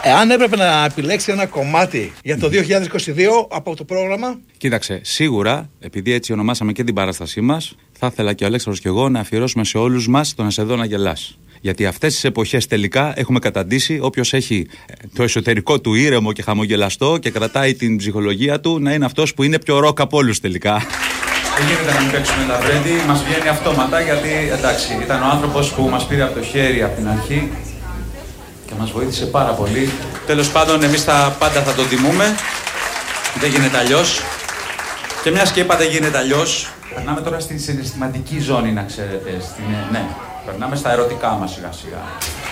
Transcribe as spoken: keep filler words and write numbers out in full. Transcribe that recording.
Εάν έπρεπε να επιλέξει ένα κομμάτι για το δύο χιλιάδες είκοσι δύο από το πρόγραμμα. Κοίταξε, σίγουρα, επειδή έτσι ονομάσαμε και την παράστασή μας, θα ήθελα και ο Αλέξανδρος και εγώ να αφιερώσουμε σε όλους μας το «Να σε δω να γελάς». Γιατί αυτές τις εποχές τελικά έχουμε καταντήσει όποιος έχει το εσωτερικό του ήρεμο και χαμογελαστό και κρατάει την ψυχολογία του να είναι αυτός που είναι πιο ροκ από όλους τελικά. Δεν γίνεται να μην παίξουμε τα Φρέντι, μας βγαίνει αυτόματα γιατί εντάξει, ήταν ο άνθρωπος που μας πήρε από το χέρι από την αρχή και μας βοήθησε πάρα πολύ. Τέλος πάντων, εμείς τα πάντα θα τον τιμούμε, δεν γίνεται αλλιώς. Και μιας και είπα δεν γίνεται αλλιώς, περνάμε τώρα στην συναισθηματική ζώνη, να ξέρετε. Στην... Ναι, περνάμε στα ερωτικά μας σιγά σιγά.